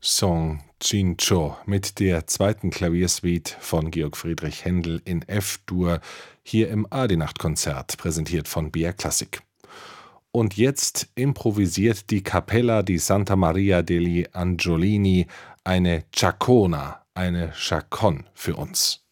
Song Cincio mit der zweiten Klaviersuite von Georg Friedrich Händel in F-Dur, hier im AD-Nacht-Konzert, präsentiert von BR Classic. Und jetzt improvisiert die Cappella di Santa Maria degli Angiolini eine Ciacona, eine Chaconne für uns.